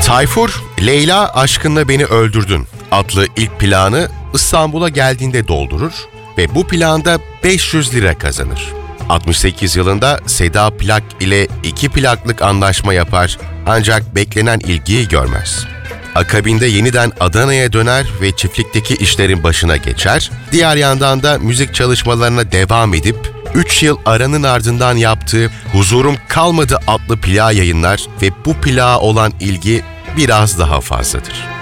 Tayfur, Leyla Aşkınla Beni Öldürdün adlı ilk planı İstanbul'a geldiğinde doldurur ve bu planda 500 lira kazanır. 68 yılında Seda Plak ile 2 plaklık anlaşma yapar ancak beklenen ilgiyi görmez. Akabinde yeniden Adana'ya döner ve çiftlikteki işlerin başına geçer. Diğer yandan da müzik çalışmalarına devam edip 3 yıl aranın ardından yaptığı Huzurum Kalmadı adlı plağı yayınlar ve bu plağa olan ilgi biraz daha fazladır.